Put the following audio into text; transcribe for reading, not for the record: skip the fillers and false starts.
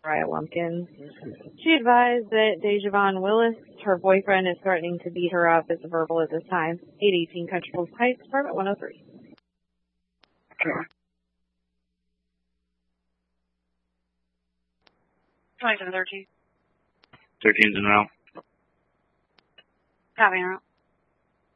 Mariah Lumpkins. She advised that Dejavon Willis, her boyfriend, is threatening to beat her up. It's verbal at this time. 818 Country Club Heights, Apartment 103. Okay. 2713. 13's en route. Copy, en route.